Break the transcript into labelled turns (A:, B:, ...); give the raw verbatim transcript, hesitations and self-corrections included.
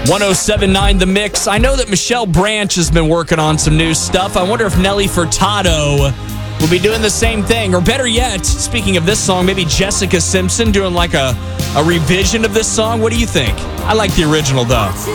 A: one oh seven point nine The Mix. I know that Michelle Branch has been working on some new stuff. I wonder if Nelly Furtado will be doing the same thing. Or better yet, speaking of this song, maybe Jessica Simpson doing like a, a revision of this song. What do you think? I like the original, though.